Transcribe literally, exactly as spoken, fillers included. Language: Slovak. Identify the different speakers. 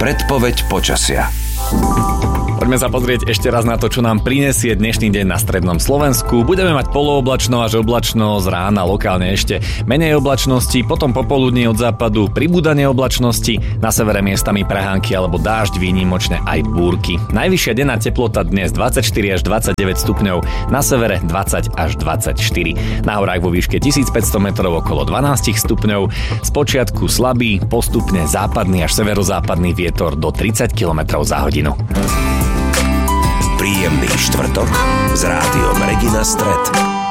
Speaker 1: Predpoveď počasia.
Speaker 2: Poďme sa pozrieť ešte raz na to, čo nám prinesie dnešný deň na strednom Slovensku. Budeme mať polooblačno až oblačno, z rána lokálne ešte menej oblačnosti, potom popoludní od západu pribúdanie oblačnosti, na severe miestami prehánky alebo dážď, výnimočne aj búrky. Najvyššia denná teplota dnes dvadsaťštyri až dvadsaťdeväť stupňov, na severe dvadsať až dvadsaťštyri. Na horách vo výške tisícpäťsto metrov okolo dvanásť stupňov, spočiatku slabý, postupne západný až severozápadný vietor do tridsať kilometrov za hodinu.
Speaker 1: Príjemný štvrtok s rádiom Regina Stret.